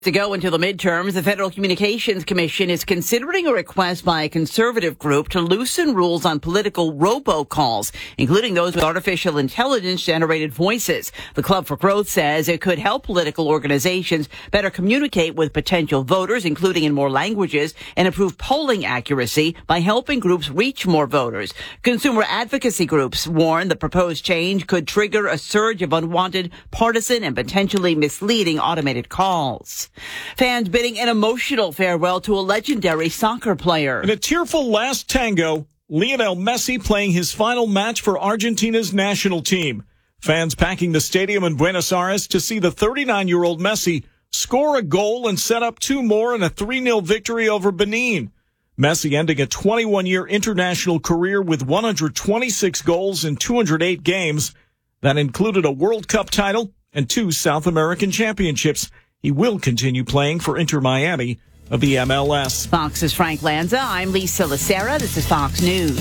To go into the midterms, the Federal Communications Commission is considering a request by a conservative group to loosen rules on political robocalls, including those with artificial intelligence-generated voices. The Club for Growth says it could help political organizations better communicate with potential voters, including in more languages, and improve polling accuracy by helping groups reach more voters. Consumer advocacy groups warn the proposed change could trigger a surge of unwanted, partisan, and potentially misleading automated calls. Fans bidding an emotional farewell to a legendary soccer player. In a tearful last tango, Lionel Messi playing his final match for Argentina's national team. Fans packing the stadium in Buenos Aires to see the 39-year-old Messi score a goal and set up two more in a 3-0 victory over Benin. Messi ending a 21-year international career with 126 goals in 208 games. That included a World Cup title and 2 South American championships. He will continue playing for Inter Miami of the MLS. Fox's Frank Lanza. I'm Lisa Lacera. This is Fox News.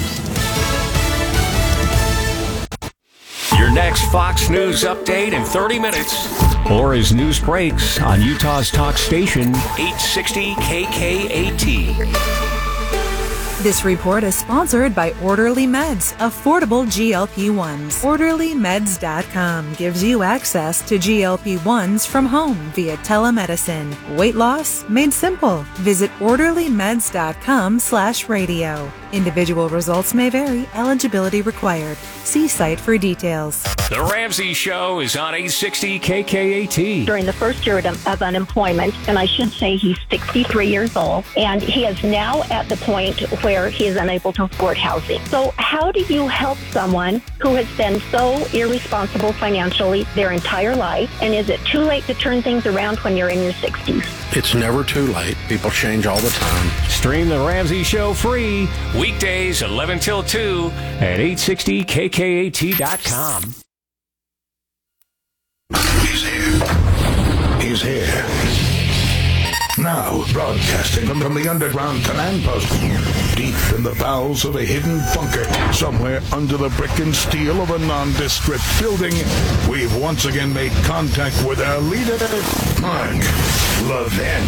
Your next Fox News update in 30 minutes. Or as news breaks on Utah's talk station, 860 KKAT. This report is sponsored by Orderly Meds, affordable GLP-1s. OrderlyMeds.com gives you access to GLP-1s from home via telemedicine. Weight loss made simple. Visit OrderlyMeds.com/radio. Individual results may vary. Eligibility required. See site for details. The Ramsey Show is on 860 KKAT. During the first year of unemployment, and I should say he's 63 years old, and he is now at the point where he is unable to afford housing. So how do you help someone who has been so irresponsible financially their entire life? And is it too late to turn things around when you're in your 60s? It's never too late. People change all the time. Stream The Ramsey Show free, weekdays 11 till 2 at 860KKAT.com. He's here. He's here. Now, broadcasting from the underground command post, deep in the bowels of a hidden bunker, somewhere under the brick and steel of a nondescript building, we've once again made contact with our leader, Mark Levin.